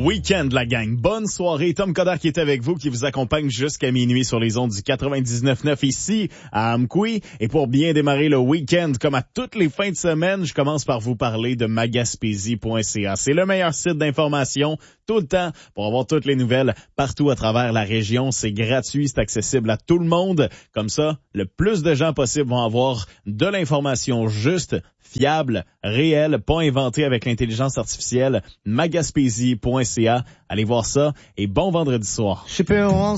week-end, la gang. Bonne soirée. Tom Coderre qui est avec vous, qui vous accompagne jusqu'à minuit sur les ondes du 99.9 ici à Amqui. Et pour bien démarrer le week-end, comme à toutes les fins de semaine, je commence par vous parler de magaspésie.ca. C'est le meilleur site d'information tout le temps pour avoir toutes les nouvelles partout à travers la région. C'est gratuit, c'est accessible à tout le monde. Comme ça, le plus de gens possible vont avoir de l'information juste, fiable, réelle, pas inventée avec l'intelligence artificielle. Magaspésie.ca. Allez voir ça et bon vendredi soir.